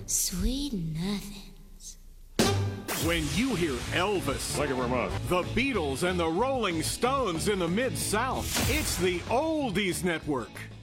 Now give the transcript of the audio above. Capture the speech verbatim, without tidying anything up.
Sweet nothings. When you hear Elvis, Thank you very much. the Beatles, and the Rolling Stones in the Mid-South, it's the Oldies Network.